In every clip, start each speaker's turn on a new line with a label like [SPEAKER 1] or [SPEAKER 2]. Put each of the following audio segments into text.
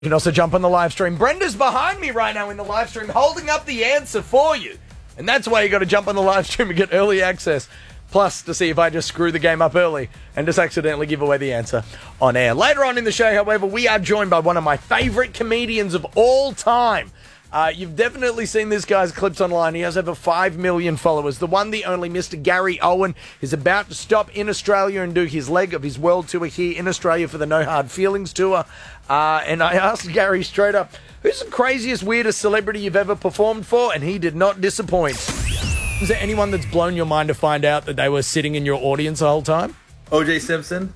[SPEAKER 1] You can also jump on the live stream. Brenda's behind me right now in the live stream holding up the answer for you. And that's why you got to jump on the live stream and get early access. Plus, to see if I just screw the game up early and just accidentally give away the answer on air. Later on in the show, however, we are joined by one of my favorite comedians of all time. You've definitely seen this guy's clips online. He has over 5 million followers. The one, the only Mr. Gary Owen is about to stop in Australia and do his leg of his world tour here in Australia for the No Hard Feelings tour. And I asked Gary straight up, who's the craziest, weirdest celebrity you've ever performed for? And he did not disappoint. Is there anyone that's blown your mind to find out that they were sitting in your audience the whole time?
[SPEAKER 2] O.J. Simpson.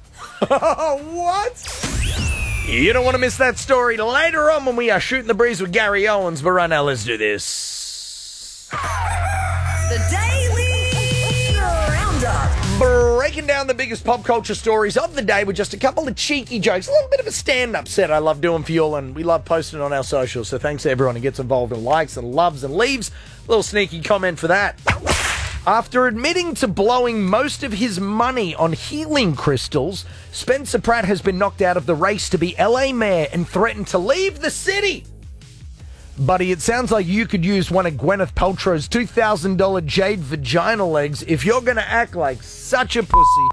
[SPEAKER 1] What? You don't want to miss that story later on when we are shooting the breeze with Gary Owens. But right now, let's do this.
[SPEAKER 3] The Daily Roundup.
[SPEAKER 1] Breaking down the biggest pop culture stories of the day with just a couple of cheeky jokes. A little bit of a stand-up set I love doing for you all, and we love posting on our socials. So thanks to everyone who gets involved and likes and loves and leaves a little sneaky comment for that. After admitting to blowing most of his money on healing crystals, Spencer Pratt has been knocked out of the race to be LA mayor and threatened to leave the city. Buddy, it sounds like you could use one of Gwyneth Paltrow's $2,000 jade vagina legs if you're going to act like such a pussy.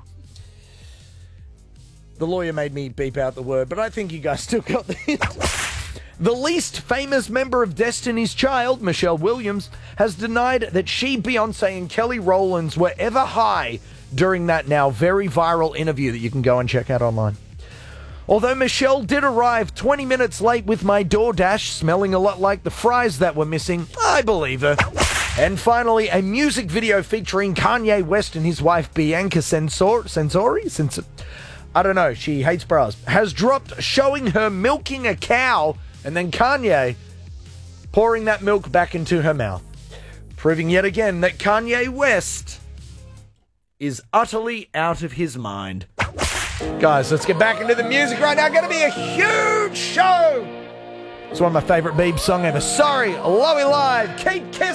[SPEAKER 1] The lawyer made me beep out the word, but I think you guys still got this. The least famous member of Destiny's Child, Michelle Williams, has denied that she, Beyonce, and Kelly Rowland were ever high during that now very viral interview that you can go and check out online. Although Michelle did arrive 20 minutes late with my DoorDash, smelling a lot like the fries that were missing, I believe her. And finally, a music video featuring Kanye West and his wife Bianca Censori? I don't know, she hates bras. Has dropped showing her milking a cow and then Kanye pouring that milk back into her mouth. Proving yet again that Kanye West is utterly out of his mind. Guys, let's get back into the music right now. Going to be a huge show. It's one of my favorite Biebs song ever. Sorry, Loey Live, Keep Kissing.